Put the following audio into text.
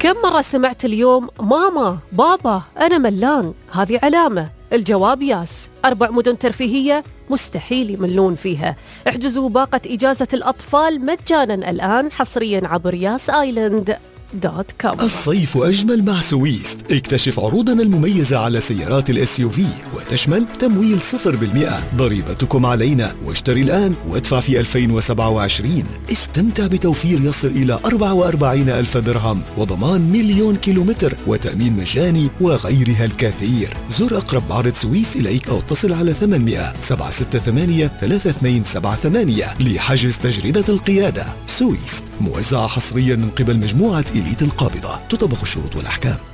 كم مرة سمعت اليوم ماما بابا أنا ملان؟ هذه علامة. الجواب ياس. 4 مدن ترفيهية مستحيل يملون فيها. احجزوا باقة إجازة الأطفال مجانا الآن حصريا عبر yasisland.com. الصيف أجمل مع سويست. اكتشف عروضنا المميزة على سيارات الSUV وتشمل تمويل 0%، ضريبتكم علينا، واشتري الآن وادفع في 2027. استمتع بتوفير يصل إلى 44,000 درهم وضمان 1,000,000 كيلومتر وتأمين مجاني وغيرها الكثير. زر أقرب معرض سويس إليك أو اتصل على 800-768-3278 لحجز تجربة القيادة. سويست موزعة حصريا من قبل مجموعة إليت القابضة. تطبق الشروط والأحكام.